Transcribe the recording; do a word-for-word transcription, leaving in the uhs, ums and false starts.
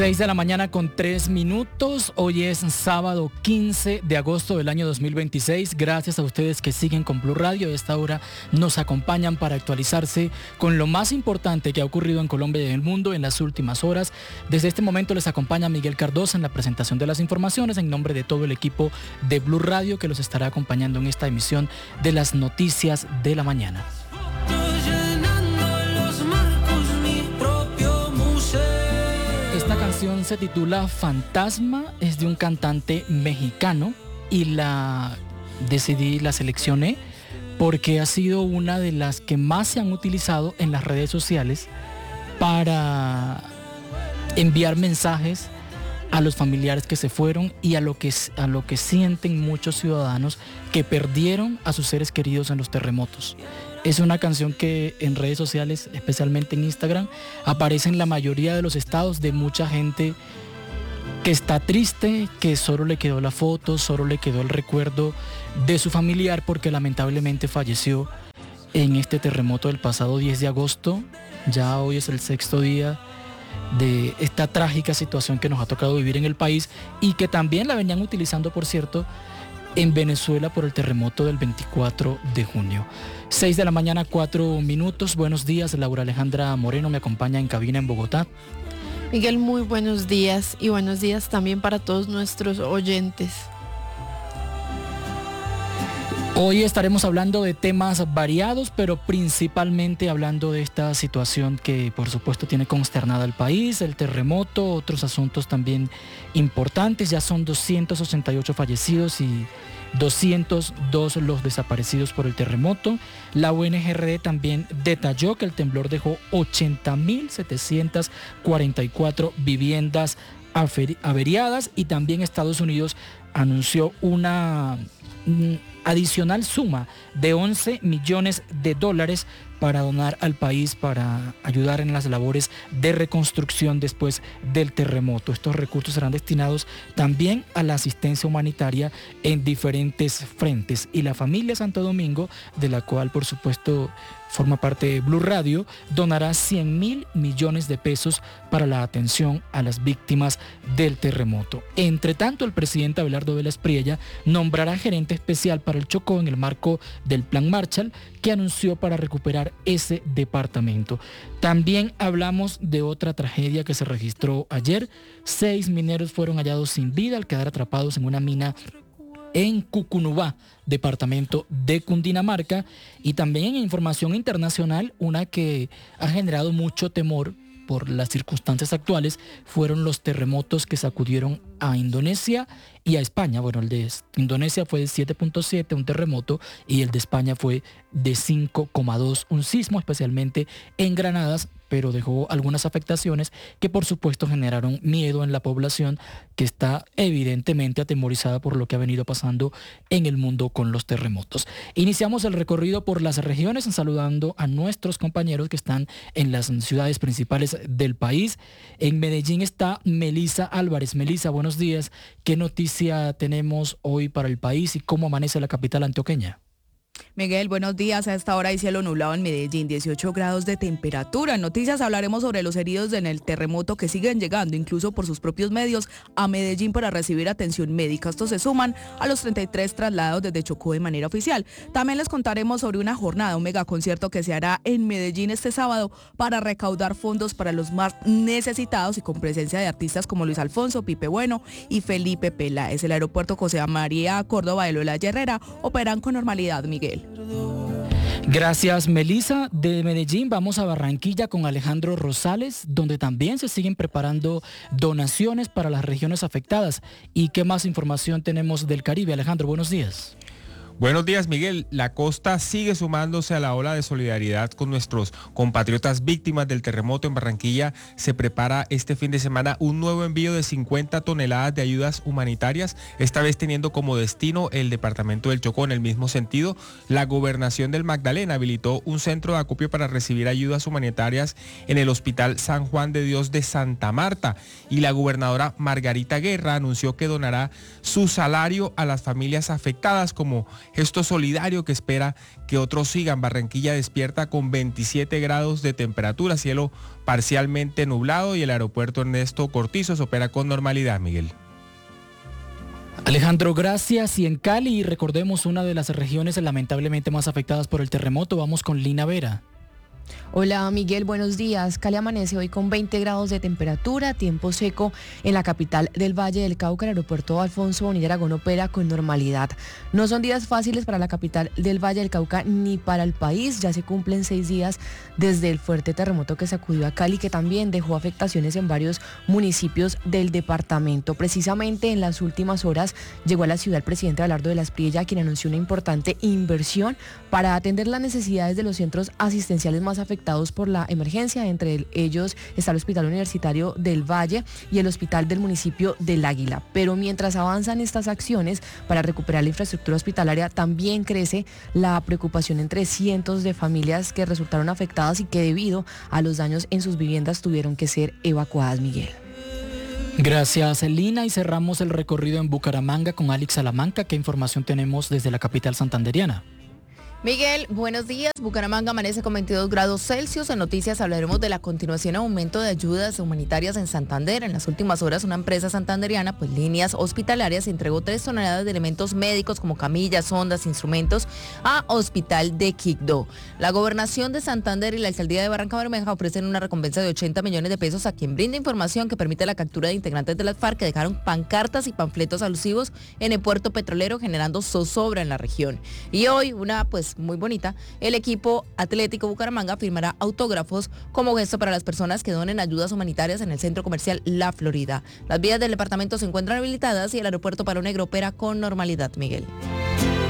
seis de la mañana con tres minutos. Hoy es sábado quince de agosto del año dos mil veintiséis. Gracias a ustedes que siguen con Blue Radio. A esta hora nos acompañan para actualizarse con lo más importante que ha ocurrido en Colombia y en el mundo en las últimas horas. Desde este momento les acompaña Miguel Cardosa en la presentación de las informaciones en nombre de todo el equipo de Blue Radio que los estará acompañando en esta emisión de las noticias de la mañana. Esta canción se titula Fantasma, es de un cantante mexicano y la decidí, la seleccioné porque ha sido una de las que más se han utilizado en las redes sociales para enviar mensajes a los familiares que se fueron y a lo que, a lo que sienten muchos ciudadanos que perdieron a sus seres queridos en los terremotos. Es una canción que en redes sociales, especialmente en Instagram, aparece en la mayoría de los estados de mucha gente que está triste, que solo le quedó la foto, solo le quedó el recuerdo de su familiar porque lamentablemente falleció en este terremoto del pasado diez de agosto. Ya hoy es el sexto día de esta trágica situación que nos ha tocado vivir en el país y que también la venían utilizando, por cierto, en Venezuela por el terremoto del veinticuatro de junio. seis de la mañana, cuatro minutos. Buenos días, Laura Alejandra Moreno me acompaña en cabina en Bogotá. Miguel, muy buenos días y buenos días también para todos nuestros oyentes. Hoy estaremos hablando de temas variados, pero principalmente hablando de esta situación que por supuesto tiene consternada al país, el terremoto, otros asuntos también importantes. Ya son doscientos ochenta y ocho fallecidos y doscientos dos los desaparecidos por el terremoto. La O N G R D también detalló que el temblor dejó ochenta mil setecientas cuarenta y cuatro viviendas averiadas y también Estados Unidos anunció una adicional suma de once millones de dólares para donar al país para ayudar en las labores de reconstrucción después del terremoto. Estos recursos serán destinados también a la asistencia humanitaria en diferentes frentes. Y la familia Santo Domingo, de la cual por supuesto forma parte de Blue Radio, donará cien mil millones de pesos para la atención a las víctimas del terremoto. Entre tanto, el presidente Abelardo Vélez Priella nombrará gerente especial para el Chocó en el marco del Plan Marshall que anunció para recuperar ese departamento. También hablamos de otra tragedia que se registró ayer. Seis mineros fueron hallados sin vida al quedar atrapados en una mina en Cucunubá, departamento de Cundinamarca. Y también en información internacional, una que ha generado mucho temor por las circunstancias actuales, fueron los terremotos que sacudieron a Indonesia y a España. Bueno, el de Indonesia fue de siete punto siete, un terremoto, y el de España fue de cinco coma dos, un sismo, especialmente en Granadas, pero dejó algunas afectaciones que por supuesto generaron miedo en la población que está evidentemente atemorizada por lo que ha venido pasando en el mundo con los terremotos. Iniciamos el recorrido por las regiones saludando a nuestros compañeros que están en las ciudades principales del país. En Medellín está Melisa Álvarez. Melisa, buenos días. ¿Qué noticia tenemos hoy para el país y cómo amanece la capital antioqueña? Miguel, buenos días. A esta hora hay cielo nublado en Medellín, dieciocho grados de temperatura. En noticias hablaremos sobre los heridos en el terremoto que siguen llegando, incluso por sus propios medios, a Medellín para recibir atención médica. Estos se suman a los treinta y tres traslados desde Chocó de manera oficial. También les contaremos sobre una jornada, un megaconcierto que se hará en Medellín este sábado para recaudar fondos para los más necesitados y con presencia de artistas como Luis Alfonso, Pipe Bueno y Felipe Peláez. El aeropuerto José María Córdoba de Lola Herrera operan con normalidad, Miguel. Gracias, Melisa. De Medellín vamos a Barranquilla con Alejandro Rosales, donde también se siguen preparando donaciones para las regiones afectadas. ¿Y qué más información tenemos del Caribe? Alejandro, buenos días. Buenos días, Miguel. La costa sigue sumándose a la ola de solidaridad con nuestros compatriotas víctimas del terremoto en Barranquilla. Se prepara este fin de semana un nuevo envío de cincuenta toneladas de ayudas humanitarias, esta vez teniendo como destino el departamento del Chocó. En el mismo sentido, la gobernación del Magdalena habilitó un centro de acopio para recibir ayudas humanitarias en el Hospital San Juan de Dios de Santa Marta. Y la gobernadora Margarita Guerra anunció que donará su salario a las familias afectadas, como gesto solidario que espera que otros sigan. Barranquilla despierta con veintisiete grados de temperatura, cielo parcialmente nublado y el aeropuerto Ernesto Cortizos opera con normalidad, Miguel. Alejandro, gracias. Y en Cali, recordemos, una de las regiones lamentablemente más afectadas por el terremoto, vamos con Lina Vera. Hola Miguel, buenos días. Cali amanece hoy con veinte grados de temperatura, tiempo seco en la capital del Valle del Cauca. El aeropuerto Alfonso Bonilla Aragón opera con normalidad. No son días fáciles para la capital del Valle del Cauca ni para el país. Ya se cumplen seis días desde el fuerte terremoto que sacudió a Cali, que también dejó afectaciones en varios municipios del departamento. Precisamente en las últimas horas llegó a la ciudad el presidente Abelardo de la Espriella, quien anunció una importante inversión para atender las necesidades de los centros asistenciales más afectados por la emergencia. Entre ellos está el Hospital Universitario del Valle y el Hospital del municipio del Águila. Pero mientras avanzan estas acciones para recuperar la infraestructura hospitalaria, también crece la preocupación entre cientos de familias que resultaron afectadas y que debido a los daños en sus viviendas tuvieron que ser evacuadas, Miguel. Gracias, Lina, y cerramos el recorrido en Bucaramanga con Alex Salamanca. ¿Qué información tenemos desde la capital santanderiana? Miguel, buenos días. Bucaramanga amanece con veintidós grados Celsius. En noticias hablaremos de la continuación aumento de ayudas humanitarias en Santander. En las últimas horas, una empresa santanderiana, pues Líneas Hospitalarias, entregó tres toneladas de elementos médicos como camillas, sondas, instrumentos a Hospital de Quibdó. La Gobernación de Santander y la Alcaldía de Barranca Bermeja ofrecen una recompensa de ochenta millones de pesos a quien brinde información que permite la captura de integrantes de las FARC que dejaron pancartas y panfletos alusivos en el puerto petrolero, generando zozobra en la región. Y hoy, una pues muy bonita, el equipo Atlético Bucaramanga firmará autógrafos como gesto para las personas que donen ayudas humanitarias en el centro comercial La Florida. Las vías del departamento se encuentran habilitadas y el aeropuerto Palo Negro opera con normalidad, Miguel.